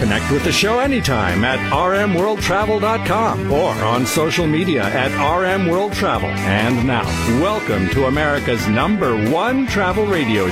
Connect with the show anytime at rmworldtravel.com or on social media at rmworldtravel. And now, welcome to America's #1 travel radio